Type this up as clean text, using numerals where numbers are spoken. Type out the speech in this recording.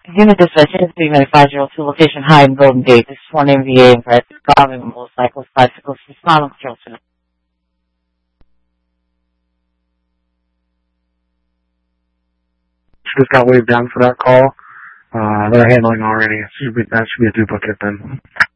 Unit dispatch is 39502, location high in Golden Gate. This is 1 MVA and press following motorcycles, bicycles, final control center. Just got waved down for that call. They're handling already. That should be a duplicate then.